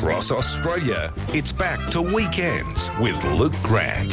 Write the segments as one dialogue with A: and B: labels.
A: across Australia. It's back to Weekends with Luke Grant.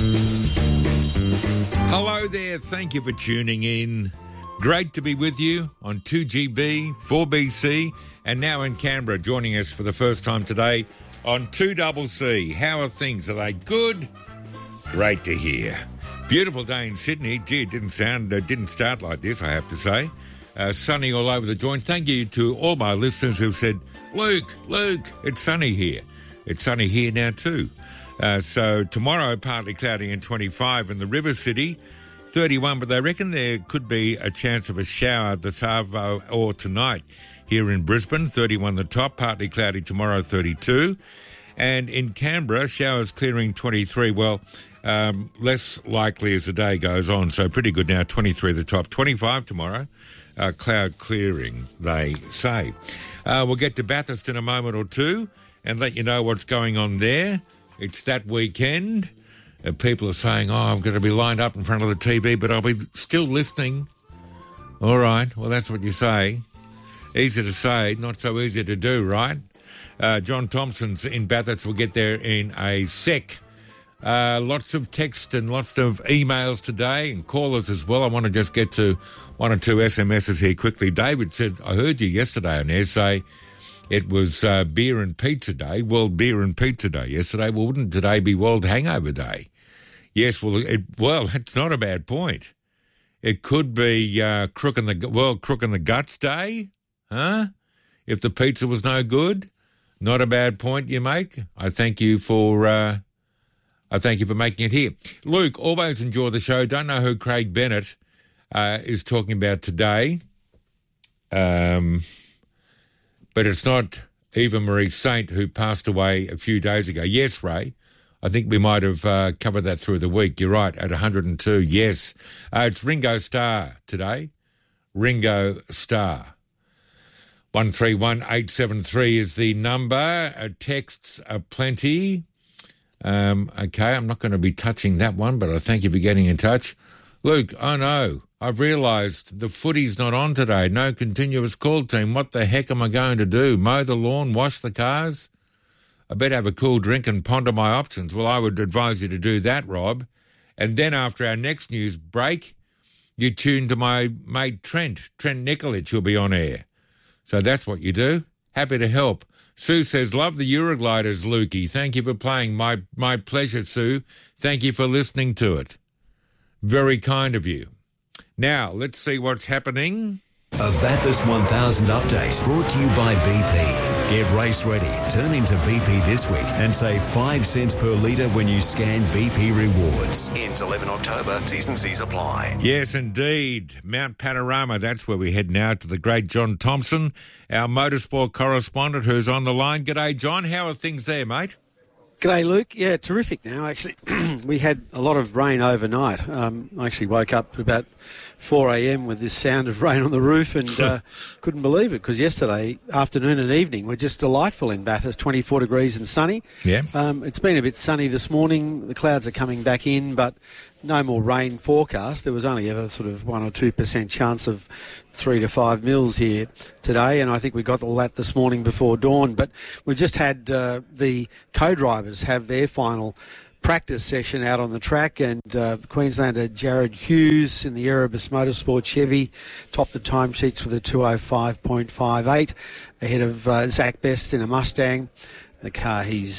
B: Hello there. Thank you for tuning in. Great to be with you on 2GB, 4BC, and now in Canberra, joining us for the first time today on 2CC. How are things? Are they good? Great to hear. Beautiful day in Sydney. Gee, it didn't start like this, I have to say. Sunny all over the joint. Thank you to all my listeners who've said, Luke, it's sunny here. It's sunny here now too. So tomorrow, partly cloudy and 25 in the River City, 31, but they reckon there could be a chance of a shower this afternoon or tonight here in Brisbane, 31 the top, partly cloudy tomorrow, 32. And in Canberra, showers clearing 23. Well, less likely as the day goes on, so pretty good now, 23 the top, 25 tomorrow. Cloud clearing, they say. We'll get to Bathurst in a moment or two and let you know what's going on there. It's that weekend. People are saying, I'm going to be lined up in front of the TV, but I'll be still listening. All right, well, that's what you say. Easy to say, not so easy to do, right? John Thompson's in Bathurst. We'll get there in a sec. Lots of text and lots of emails today and callers as well. I want to just get to one or two SMSs here quickly. David said, I heard you yesterday on air say it was Beer and Pizza Day, World Beer and Pizza Day yesterday. Well, wouldn't today be World Hangover Day? Yes, well, that's not a bad point. It could be Crook in the Guts Day, huh? If the pizza was no good, not a bad point you make. I thank you for making it here. Luke, always enjoy the show. Don't know who Craig Bennett is talking about today, but it's not Eva Marie Saint, who passed away a few days ago. Yes, Ray, I think we might have covered that through the week. You're right, at 102, yes. It's Ringo Starr today. Ringo Starr. 131873 is the number. Texts are plenty. Okay, I'm not going to be touching that one, but I thank you for getting in touch. Luke, oh no, I've realised the footy's not on today. No continuous call team. What the heck am I going to do? Mow the lawn, wash the cars? I better have a cool drink and ponder my options. Well, I would advise you to do that, Rob. And then after our next news break, you tune to my mate Trent Nikolic, who'll be on air. So that's what you do. Happy to help. Sue says, love the Eurogliders, Lukey. Thank you for playing. My pleasure, Sue. Thank you for listening to it. Very kind of you. Now, let's see what's happening.
C: A Bathurst 1000 update brought to you by BP. Get race ready. Turn into BP this week and save 5 cents per litre when you scan BP Rewards. Ends 11 October. T's and C's apply.
B: Yes, indeed. Mount Panorama. That's where we head now to the great John Thompson, our motorsport correspondent who's on the line. G'day, John. How are things there, mate?
D: G'day, Luke. Yeah, terrific now, actually. We had a lot of rain overnight. I actually woke up at about 4 a.m. with this sound of rain on the roof and couldn't believe it because yesterday afternoon and evening were just delightful in Bathurst, 24 degrees and sunny.
B: Yeah.
D: It's been a bit sunny this morning. The clouds are coming back in, but no more rain forecast. There was only ever sort of 1 or 2% chance of 3 to 5 mils here today, and I think we got all that this morning before dawn. But we've just had the co-drivers have their final practice session out on the track, and Queenslander Jared Hughes in the Erebus Motorsport Chevy topped the timesheets with a 205.58 ahead of Zach Best in a Mustang, the car he's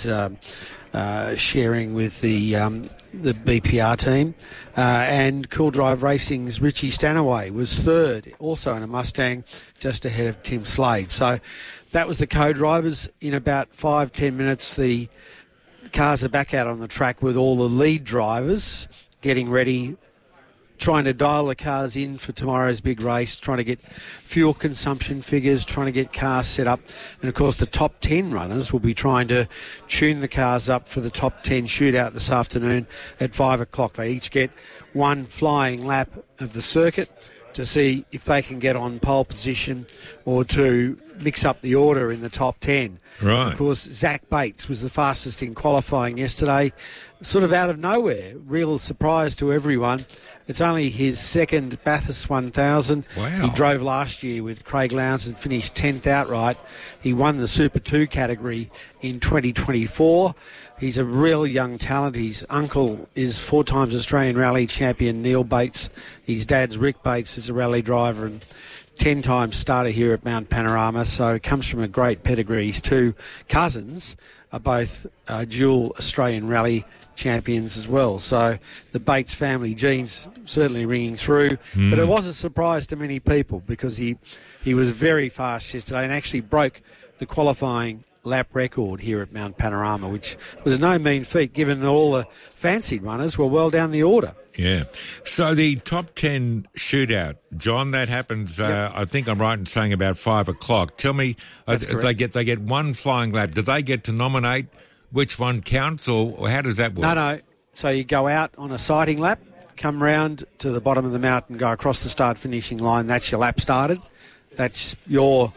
D: sharing with the BPR team. And Cool Drive Racing's Richie Stanaway was third, also in a Mustang, just ahead of Tim Slade. So that was the co-drivers. In about 5-10 minutes, the cars are back out on the track with all the lead drivers getting ready, trying to dial the cars in for tomorrow's big race, trying to get fuel consumption figures, trying to get cars set up. And, of course, the top 10 runners will be trying to tune the cars up for the top 10 shootout this afternoon at 5 o'clock. They each get one flying lap of the circuit to see if they can get on pole position or to mix up the order in the top 10.
B: Right.
D: Of course, Zach Bates was the fastest in qualifying yesterday, sort of out of nowhere. Real surprise to everyone. It's only his second Bathurst 1000.
B: Wow.
D: He drove last year with Craig Lowndes and finished 10th outright. He won the Super 2 category in 2024. He's a real young talent. His uncle is 4 times Australian Rally champion Neil Bates. His dad's Rick Bates is a rally driver and 10 times starter here at Mount Panorama, so it comes from a great pedigree. His 2 cousins are both dual Australian Rally champions as well. So the Bates family genes certainly ringing through. But it was a surprise to many people because he was very fast yesterday and actually broke the qualifying lap record here at Mount Panorama, which was no mean feat given that all the fancied runners were well down the order.
B: Yeah. So the top 10 shootout, John, that happens, I think I'm right in saying about 5 o'clock. Tell me, they get one flying lap. Do they get to nominate which one counts, or how does that work?
D: No. So you go out on a sighting lap, come round to the bottom of the mountain, go across the start-finishing line. That's your lap started. That's your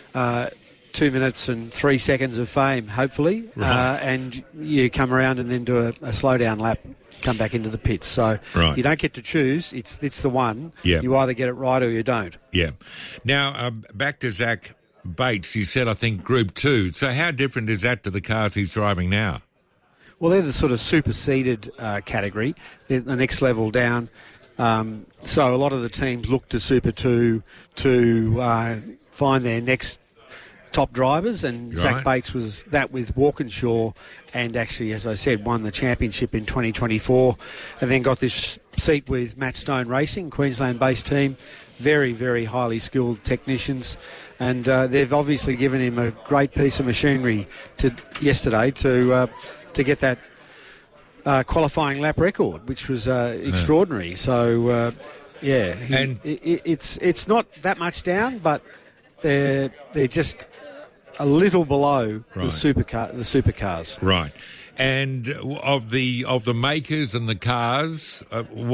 D: 2 minutes and 3 seconds of fame, hopefully.
B: Right.
D: And you come around and then do a slow-down lap, come back into the pits. So
B: right.
D: You don't get to choose. It's the one.
B: Yep.
D: You either get it right or you don't.
B: Yeah. Now, back to Zach Bates. You said, I think, Group 2. So how different is that to the cars he's driving now?
D: Well, they're the sort of superseded category. They're the next level down. So a lot of the teams look to Super 2 to find their next top drivers, and right. Zach Bates was that with Walkinshaw, and actually, as I said, won the championship in 2024, and then got this seat with Matt Stone Racing, Queensland-based team. Very, very highly skilled technicians, and they've obviously given him a great piece of machinery yesterday to get that qualifying lap record, which was extraordinary. So, it's not that much down, but they're just a little below
B: right.
D: the supercars.
B: Right. And of the makers and the cars,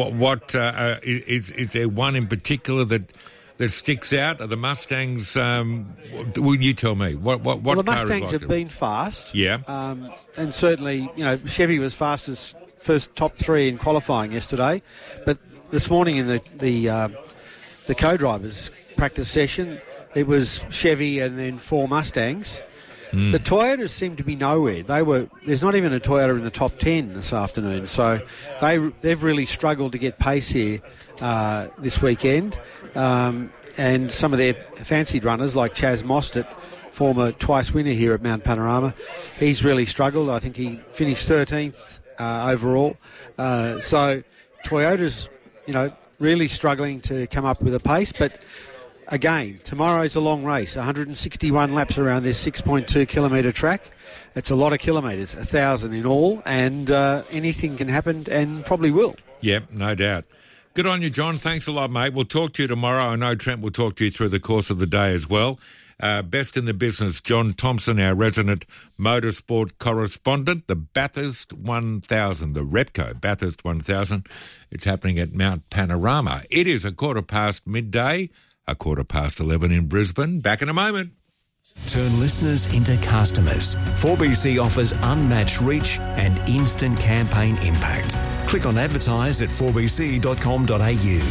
B: is there one in particular that sticks out? Are the Mustangs? Will you tell me what
D: well, the
B: car
D: Mustangs
B: is like
D: have been fast.
B: Yeah.
D: And certainly, Chevy was fastest first top 3 in qualifying yesterday, but this morning in the co-drivers practice session, it was Chevy and then 4 Mustangs. The Toyotas seem to be nowhere. There's not even a Toyota in the top 10 this afternoon, so they've really struggled to get pace here this weekend. And some of their fancied runners, like Chaz Mostert, former twice winner here at Mount Panorama, he's really struggled. I think he finished 13th overall. So Toyota's, really struggling to come up with a pace, but again, tomorrow's a long race, 161 laps around this 6.2 kilometre track. It's a lot of kilometres, 1,000 in all, and anything can happen and probably will.
B: Yep, no doubt. Good on you, John. Thanks a lot, mate. We'll talk to you tomorrow. I know Trent will talk to you through the course of the day as well. Best in the business, John Thompson, our resident motorsport correspondent. The Bathurst 1000, the Repco Bathurst 1000. It's happening at Mount Panorama. It is 11:15 midday. 11:15 in Brisbane. Back in a moment.
C: Turn listeners into customers. 4BC offers unmatched reach and instant campaign impact. Click on advertise at 4bc.com.au.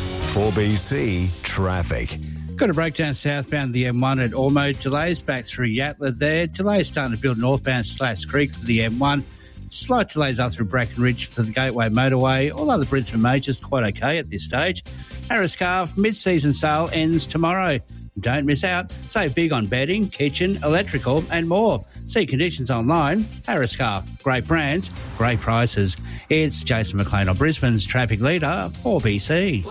C: 4BC Traffic.
E: Got a breakdown southbound the M1 at Ormo. Delays back through Yatla there. Delays starting to build northbound Slats Creek for the M1. Slight delays up through Brackenridge for the Gateway Motorway. All other Brisbane majors quite okay at this stage. Harris Calf mid-season sale ends tomorrow. Don't miss out. Save big on bedding, kitchen, electrical and more. See conditions online. Harris Calf. Great brands, great prices. It's Jason McLean on Brisbane's traffic leader, 4BC.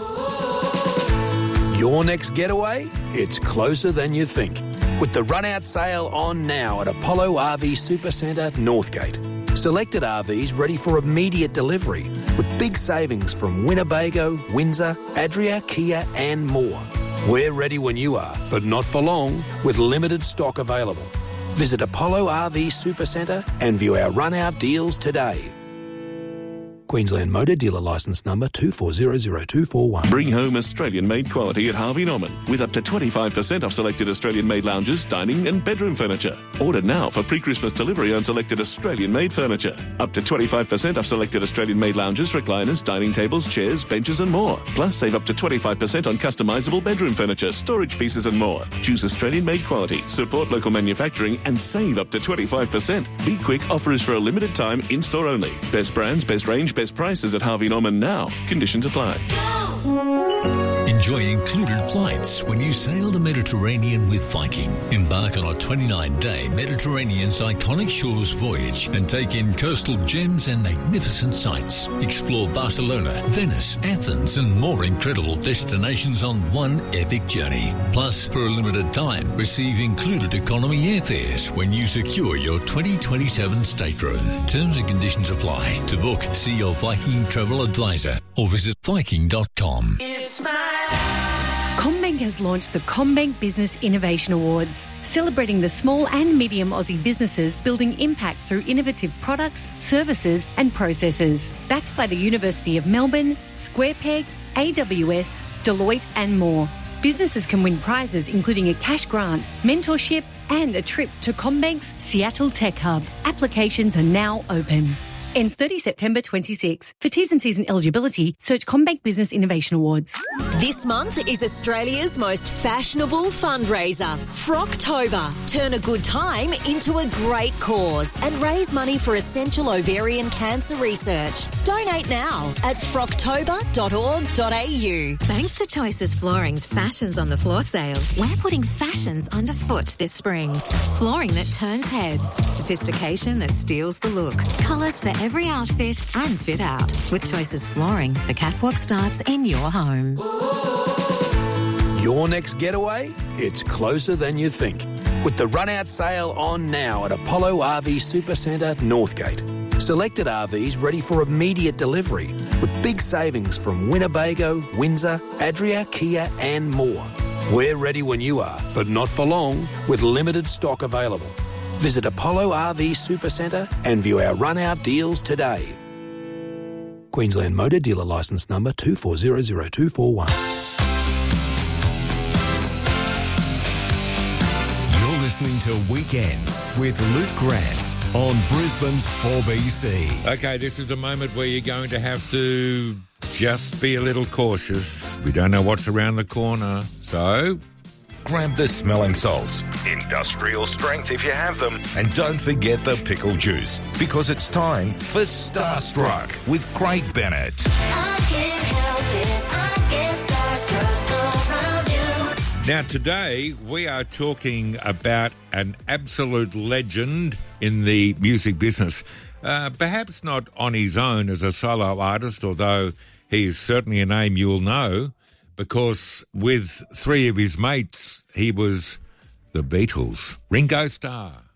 F: Your next getaway? It's closer than you think. With the run-out sale on now at Apollo RV Supercentre, Northgate. Selected RVs ready for immediate delivery with big savings from Winnebago, Windsor, Adria, Kia and more. We're ready when you are, but not for long, with limited stock available. Visit Apollo RV Supercentre and view our run-out deals today. Queensland Motor Dealer Licence Number 24000241.
G: Bring home Australian-made quality at Harvey Norman with up to 25% off selected Australian-made lounges, dining and bedroom furniture. Order now for pre-Christmas delivery on selected Australian-made furniture. Up to 25% off selected Australian-made lounges, recliners, dining tables, chairs, benches and more. Plus, save up to 25% on customisable bedroom furniture, storage pieces and more. Choose Australian-made quality, support local manufacturing and save up to 25%. Be quick, offer is for a limited time, in-store only. Best brands, best range, best prices at Harvey Norman now. Conditions apply.
H: Enjoy included flights when you sail the Mediterranean with Viking. Embark on a 29-day Mediterranean's iconic shores voyage and take in coastal gems and magnificent sights. Explore Barcelona, Venice, Athens and more incredible destinations on one epic journey. Plus, for a limited time, receive included economy airfares when you secure your 2027 stateroom. Terms and conditions apply. To book, see your Viking travel advisor or visit Viking.com.
I: CommBank has launched the CommBank Business Innovation Awards, celebrating the small and medium Aussie businesses building impact through innovative products, services and processes. Backed by the University of Melbourne, SquarePeg, AWS, Deloitte and more. Businesses can win prizes including a cash grant, mentorship and a trip to CommBank's Seattle Tech Hub. Applications are now open. Ends 30 September 26. For T's and C's and eligibility, search CommBank Business Innovation Awards.
J: This month is Australia's most fashionable fundraiser, Frocktober. Turn a good time into a great cause and raise money for essential ovarian cancer research. Donate now at frocktober.org.au.
K: Thanks to Choices Flooring's Fashions on the Floor sale, we're putting fashions underfoot this spring. Flooring that turns heads, sophistication that steals the look, colours for every outfit and fit out. With Choices Flooring, the catwalk starts in your home.
F: Your next getaway? It's closer than you think. With the run-out sale on now at Apollo RV Supercentre, Northgate. Selected RVs ready for immediate delivery with big savings from Winnebago, Windsor, Adria, Kia and more. We're ready when you are, but not for long, with limited stock available. Visit Apollo RV Supercentre and view our run-out deals today. Queensland Motor Dealer Licence Number 24000241.
C: You're listening to Weekends with Luke Grant on Brisbane's 4BC.
B: Okay, this is a moment where you're going to have to just be a little cautious. We don't know what's around the corner, so
A: grab the smelling salts, industrial strength if you have them, and don't forget the pickle juice, because it's time for Starstruck with Craig Bennett.
L: I can't help it, I get starstruck around you.
B: Now, today we are talking about an absolute legend in the music business. Perhaps not on his own as a solo artist, although he is certainly a name you'll know, because with three of his mates, he was the Beatles. Ringo Starr.